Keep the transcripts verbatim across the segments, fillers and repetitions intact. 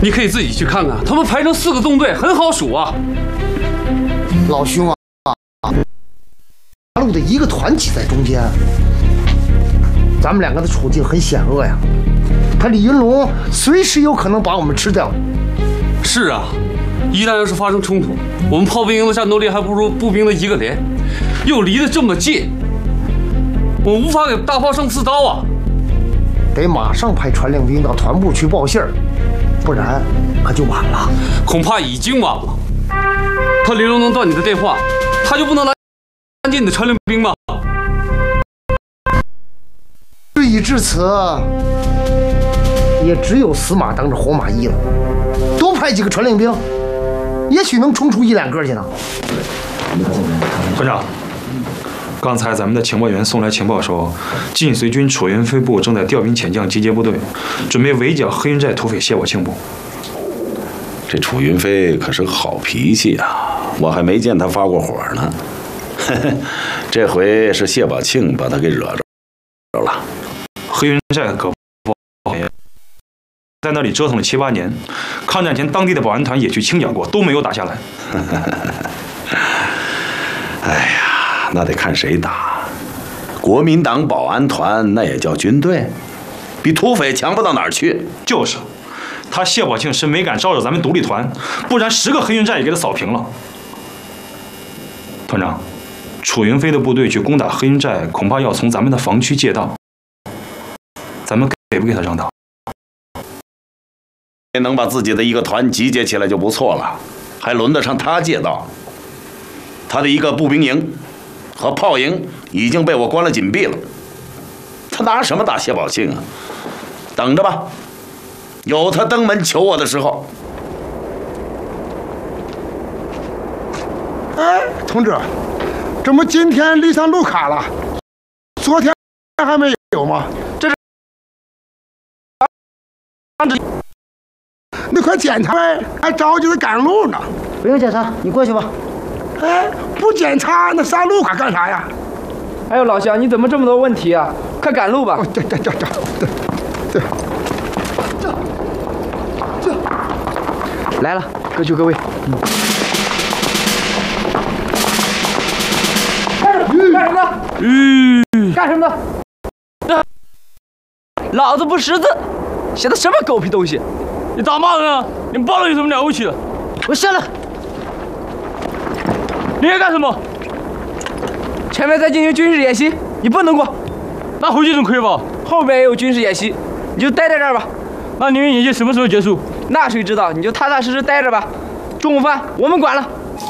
你可以自己去看看，他们排成四个纵队，很好数啊。 老兄啊，八路的一个团挤在中间，咱们两个的处境很险恶呀。他李云龙随时有可能把我们吃掉。 是啊，一旦要是发生冲突，我们炮兵营的战斗力还不如步兵的一个连，又离得这么近，我们无法给大炮上刺刀啊。 得马上派传令兵到团部去报信儿，不然可就晚了。 恐怕已经晚了。他李龙能断你的电话，他就不能拦截你的传令兵吗？ 事已至此，也只有死马当着活马医了。多派几个传令兵，也许能冲出一两个去呢。 团长，刚才咱们的情报员送来情报说，晋绥军楚云飞部正在调兵遣将，集结部队，准备围剿黑云寨土匪谢宝庆部。 这楚云飞可是个好脾气啊，我还没见他发过火呢。这回是谢宝庆把他给惹着了。 黑云寨可不好，在那里折腾了七八年，抗战前当地的保安团也去清剿过，都没有打下来。 哎呀，那得看谁打。国民党保安团那也叫军队，比土匪强不到哪儿去。 就是，他谢宝庆是没敢招惹咱们独立团，不然十个黑云寨也给他扫平了。团长，楚云飞的部队去攻打黑云寨，恐怕要从咱们的防区借道。咱们给不给他让道？ 能把自己的一个团集结起来就不错了，还轮得上他借道？他的一个步兵营和炮营已经被我关了紧闭了，他拿什么打谢宝庆啊？等着吧，有他登门求我的时候。 哎，同志，怎么今天立上路卡了？昨天还没有吗？这是，你快检查呗，还着急着赶路呢。 不用检查，你过去吧。 哎，不检查那上路卡干啥呀？ 哎呦，老乡，你怎么这么多问题啊？快赶路吧。 哦，对对对对对对。这这来了，各就各位。嗯。干什么？嗯，干什么？老子不识字，写的什么狗屁东西？ 你打骂人啊！你报了有什么了不起的？ 我下来。 你该干什么？ 前面在进行军事演习，你不能过。 那回去总可以吧？ 后面也有军事演习，你就待在这儿吧。 那你们演习什么时候结束？ 那谁知道？你就踏踏实实待着吧。中午饭我们管了。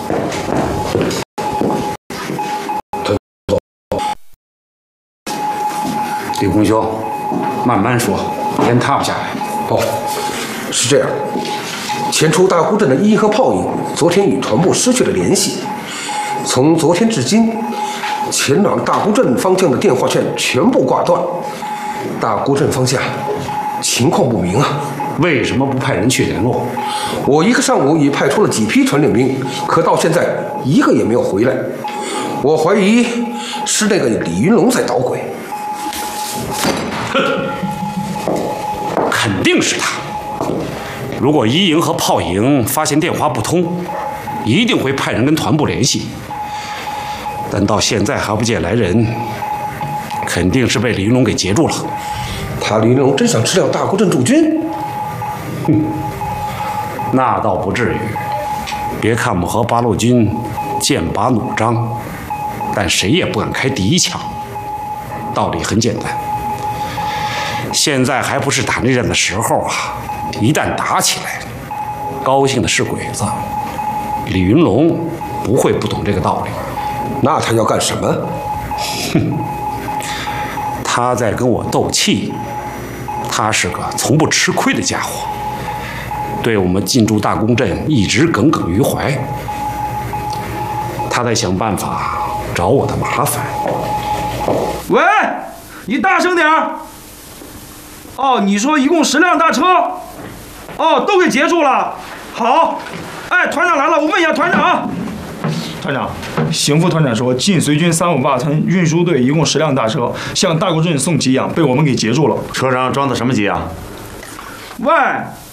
李红兄，慢慢说，先踏不下来。 哦，是这样，前出大沽镇的一和炮营昨天与团部失去了联系，从昨天至今，前往大沽镇方向的电话线全部挂断，大沽镇方向情况不明啊。 为什么不派人去联络？ 我一个上午已派出了几批传令兵，可到现在一个也没有回来。我怀疑是那个李云龙在捣鬼。 哼，肯定是他。如果一营和炮营发现电话不通，一定会派人跟团部联系。但到现在还不见来人，肯定是被李云龙给截住了。 他李云龙真想吃掉大沽镇驻军？ 哼，那倒不至于。别看我们和八路军剑拔弩张，但谁也不敢开第一枪。道理很简单，现在还不是打内战的时候啊！一旦打起来，高兴的是鬼子。李云龙不会不懂这个道理。 那他要干什么？ 哼，他在跟我斗气。他是个从不吃亏的家伙，对我们进驻大沽镇一直耿耿于怀。他在想办法找我的麻烦。 喂，你大声点儿！哦，你说一共十辆大车，哦，都给截住了。好，哎，团长来了，我问一下团长啊。 团长，邢副团长说，晋绥军三五八村运输队一共十辆大车向大沽镇送给养，被我们给截住了。 车上装的什么给养？ 喂，